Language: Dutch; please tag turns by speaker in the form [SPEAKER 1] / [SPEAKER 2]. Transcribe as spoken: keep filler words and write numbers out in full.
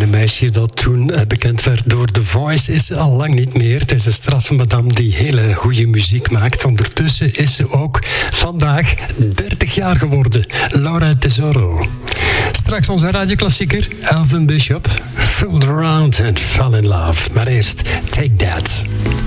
[SPEAKER 1] kleine meisje dat toen bekend werd door The Voice is al lang niet meer. Het is een straffe madame die hele goede muziek maakt. Ondertussen is ze ook vandaag dertig jaar geworden. Laura Tesoro. Straks onze radioklassieker Alvin Bishop. Fooled Around and Fell in Love. Maar eerst Take That.